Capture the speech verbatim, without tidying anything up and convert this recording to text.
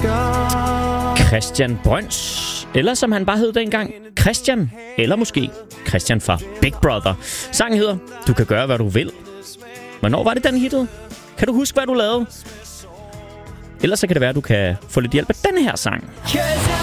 Christian Brøns, eller som han bare hed dengang, Christian, eller måske Christian fra Big Brother. Sangen hedder Du kan gøre, hvad du vil. Hvornår var det, den hittede? Kan du huske, hvad du lavede? Ellers så kan det være, at du kan få lidt hjælp af denne her sang.